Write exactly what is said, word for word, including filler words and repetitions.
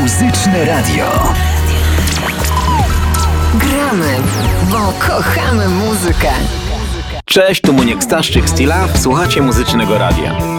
Muzyczne Radio. Gramy, bo kochamy muzykę. Cześć, tu Muniek Staszczyk z T-Love, słuchacie Muzycznego Radia.